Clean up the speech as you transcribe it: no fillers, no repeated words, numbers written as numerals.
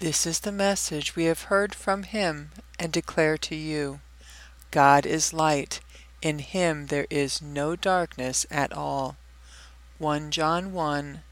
This is the message we have heard from him and declare to you. God is light. In him there is no darkness at all. 1 John 1,